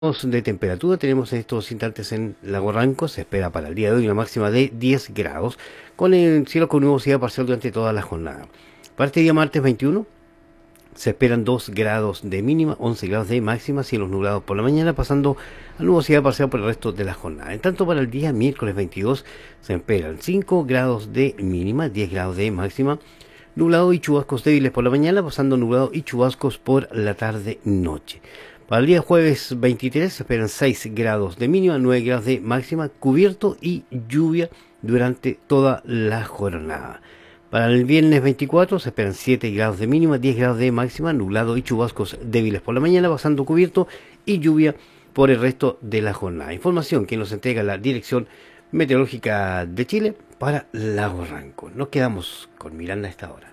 De temperatura tenemos en estos instantes en Lago Ranco, se espera para el día de hoy una máxima de 10 grados, con el cielo con nubosidad parcial durante toda la jornada. Para este día martes 21 se esperan 2 grados de mínima, 11 grados de máxima, cielos nublados por la mañana, pasando a nubosidad parcial por el resto de la jornada. En tanto, para el día miércoles 22 se esperan 5 grados de mínima, 10 grados de máxima, nublado y chubascos débiles por la mañana, pasando nublado y chubascos por la tarde-noche. Para el día jueves 23 se esperan 6 grados de mínima, 9 grados de máxima, cubierto y lluvia durante toda la jornada. Para el viernes 24 se esperan 7 grados de mínima, 10 grados de máxima, nublado y chubascos débiles por la mañana, pasando cubierto y lluvia por el resto de la jornada. Información que nos entrega la Dirección Meteorológica de Chile para Lago Ranco. Nos quedamos con Miranda a esta hora.